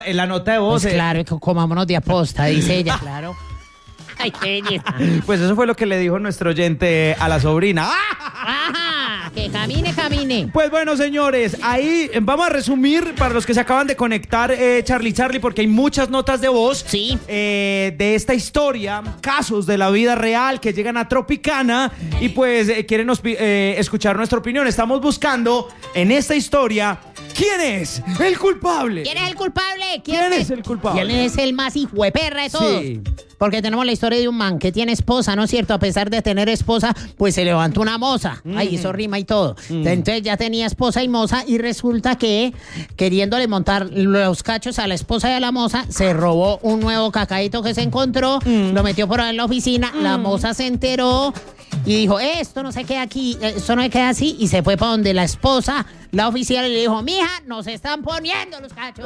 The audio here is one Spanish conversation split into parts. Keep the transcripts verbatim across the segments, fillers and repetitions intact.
En la nota de voz. Pues eh, claro, que comámonos de aposta, dice ella, claro. Ay, qué belleza. Pues eso fue lo que le dijo nuestro oyente a la sobrina. Ajá, que camine, camine. Pues bueno, señores, ahí vamos a resumir para los que se acaban de conectar, eh, Charlie Charlie, porque hay muchas notas de voz. Sí. eh, de esta historia, casos de la vida real que llegan a Tropicana y pues eh, quieren ospi- eh, escuchar nuestra opinión. Estamos buscando en esta historia quién es el culpable. ¿Quién es el culpable? ¿Quién es el culpable? ¿Quién es el más hijueperra de todos? Sí. Porque tenemos la historia de un man que tiene esposa, ¿no es cierto? A pesar de tener esposa, pues se levantó una moza. Mm. Ahí hizo rima y todo. Mm. Entonces ya tenía esposa y moza y resulta que, queriéndole montar los cachos a la esposa y a la moza, se robó un nuevo cacaíto que se encontró, mm. lo metió por ahí en la oficina, mm. la moza se enteró y dijo, eh, esto no se queda aquí, esto no se queda así, y se fue para donde la esposa, la oficial, y le dijo, mija, nos están poniendo los cachos.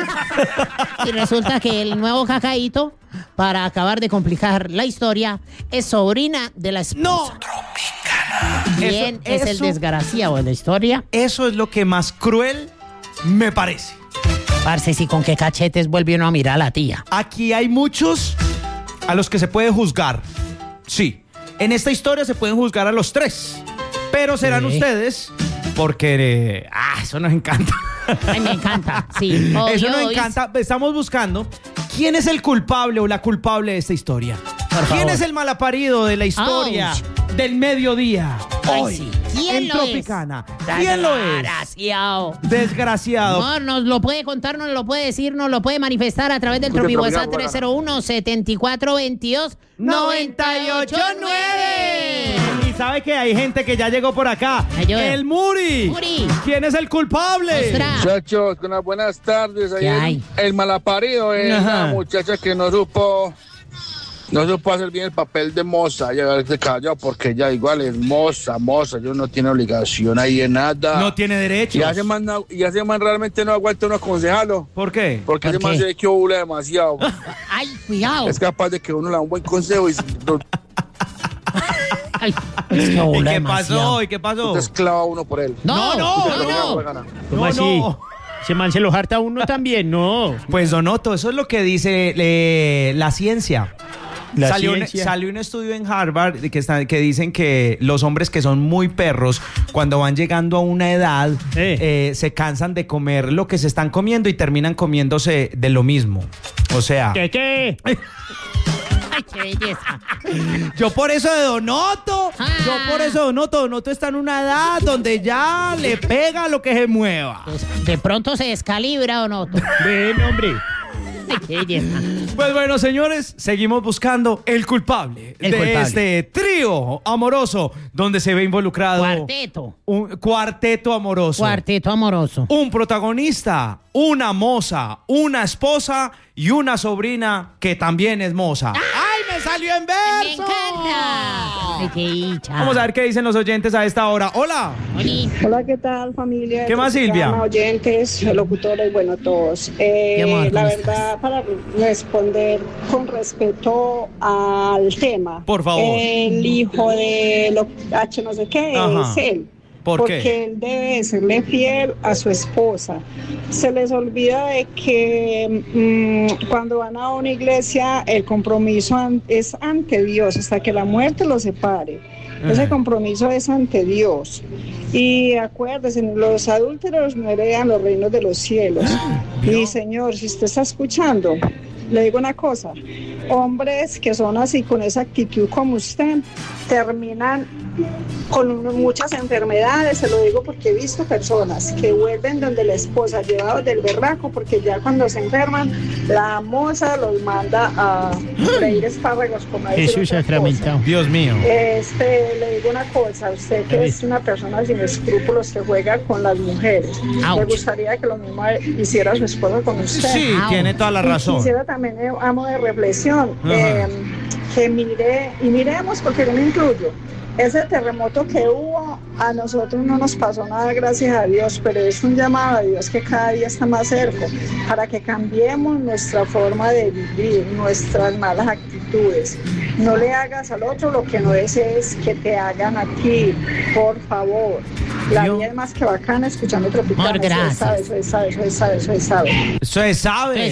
Y resulta que el nuevo cacaíto, para acabar de complicar la historia, es sobrina de la esposa. ¡No! Tropicana. ¿Quién Eso, es eso, el desgraciado de la historia? Eso es lo que más cruel me parece. Parce, si con qué cachetes vuelve uno a mirar a la tía. Aquí hay muchos a los que se puede juzgar. Sí. En esta historia se pueden juzgar a los tres, pero serán sí. ustedes, porque eh, ah, eso nos encanta. Ay, me encanta, sí. Oh, eso yo, nos encanta. Estamos buscando quién es el culpable o la culpable de esta historia. Por ¿Quién favor. es el malaparido de la historia Ouch. del mediodía? Ay, hoy, sí. ¿Quién en lo Tropicana. es? ¿Quién lo es? Desgraciado. Desgraciado. No, nos lo puede contar, nos lo puede decir, nos lo puede manifestar a través del Tropi WhatsApp tres cero uno, siete cuatro dos dos, nueve ocho nueve. Y sabe que hay gente que ya llegó por acá. El Muri. Muri. ¿Quién es el culpable? Muchachos, unas buenas tardes. Ahí el, el malaparido es una muchacha que no supo... No supo hacer bien el papel de moza, ya se calló porque ya igual es moza, moza, yo no tiene obligación ahí en nada. No tiene derecho. Y hace man, y hace man realmente no aguanta uno aconsejarlo. ¿Por qué? Porque ¿Por ese man qué? se ve que ovula demasiado. Ay, cuidado. Es capaz de que uno le da un buen consejo y... Ay, es que ¿Y qué demasiado. pasó? ¿Y qué pasó? Te esclava uno por él. No, no, no. no, ¿Cómo no, así? no. ¿Se man se lo harta uno también? No. Pues Donoto, eso es lo que dice eh, la ciencia. La salió, ciencia. Un, salió un estudio en Harvard que, está, que dicen que los hombres que son muy perros, cuando van llegando a una edad, Eh. eh, se cansan de comer lo que se están comiendo y terminan comiéndose de lo mismo. O sea... ¿Qué, qué? Ay, qué belleza. Yo por eso de Donoto, Ah. yo por eso Donoto, Donoto está en una edad donde ya le pega lo que se mueva. Pues, de pronto se descalibra o no. Ven, hombre. Ay, qué belleza. Pues bueno, señores, seguimos buscando el culpable El de culpable. este trío amoroso donde se ve involucrado Cuarteto. un cuarteto amoroso. Cuarteto amoroso. Un protagonista, una moza, una esposa y una sobrina que también es moza. ¡Ay, me salió en verso! ¡Me encanta! ¡Ay, qué dicha! Vamos a ver qué dicen los oyentes a esta hora. ¡Hola! Oli. Hola, ¿qué tal, familia? ¿Qué más, Silvia? Programa, oyentes, locutores, bueno, todos. Eh, Mi amor, la ¿cómo verdad, para responder con respeto al tema. Por favor. El hijo de lo, H no sé qué Ajá. es él. ¿Por porque qué? él debe serle fiel a su esposa. Se les olvida de que mmm, cuando van a una iglesia el compromiso an- es ante Dios, hasta que la muerte los separe. Ese compromiso es ante Dios. Y acuérdense, los adúlteros no heredan los reinos de los cielos. Y Señor, si usted está escuchando, le digo una cosa, hombres que son así, con esa actitud como usted, terminan con muchas enfermedades. Se lo digo porque he visto personas que vuelven donde la esposa, llevados del berraco, porque ya cuando se enferman, la moza los manda a freír espárragos con maíz. Jesús sacramentado. Dios mío. Este, le digo una cosa, usted que es una persona sin escrúpulos que juega con las mujeres, Ouch. me gustaría que lo mismo hiciera su esposa con usted. Sí, Au. tiene toda la Y razón. quisiera también, eh, amo de reflexión, Ajá. eh, que mire, y miremos, porque yo me incluyo, ese terremoto que hubo, a nosotros no nos pasó nada, gracias a Dios, pero es un llamado a Dios que cada día está más cerca, para que cambiemos nuestra forma de vivir, nuestras malas actitudes. No le hagas al otro lo que no desees que te hagan a ti, por favor. La vida es más que bacana escuchando Tropicana. Amor, gracias. Eso es sabe, eso es sabe, eso es sabe, eso es sabe. Eso es sabe.